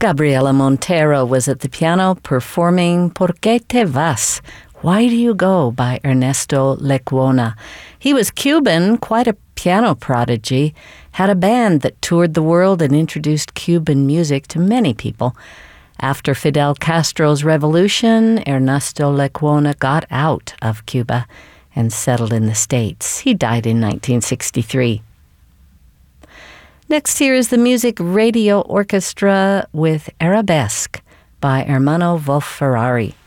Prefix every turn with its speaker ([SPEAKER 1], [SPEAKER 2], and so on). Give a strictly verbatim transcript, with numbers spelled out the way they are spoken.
[SPEAKER 1] Gabriela Montero was at the piano performing Por qué te vas? Why Do You Go by Ernesto Lecuona. He was Cuban, quite a piano prodigy, had a band that toured the world and introduced Cuban music to many people. After Fidel Castro's revolution, Ernesto Lecuona got out of Cuba and settled in the States. He died in nineteen sixty-three. Next here is the Music Radio Orchestra with Arabesque by Ermanno Wolf-Ferrari.